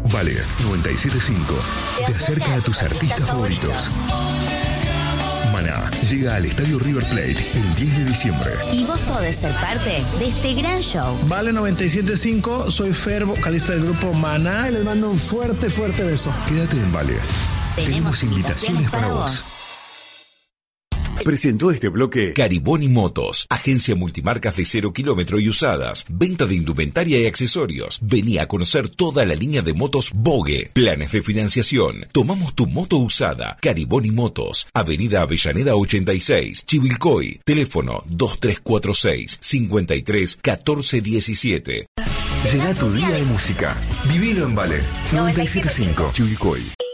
Vale 97.5 te acerca a tus artistas favoritos. Maná llega al Estadio River Plate el 10 de diciembre. Y vos podés ser parte de este gran show. Vale 97.5, soy Fer, vocalista del grupo Maná, y les mando un fuerte beso. Quédate en Vale. Tenemos invitaciones para vos. Presentó este bloque Cariboni Motos, agencia multimarcas de 0 kilómetro y usadas, venta de indumentaria y accesorios. Vení a conocer toda la línea de motos Vogue, planes de financiación. Tomamos tu moto usada. Cariboni Motos, Avenida Avellaneda 86, Chivilcoy, teléfono 2346 53 14 17. Llega tu día de música. Vivilo en Vale 97.5 Chivilcoy.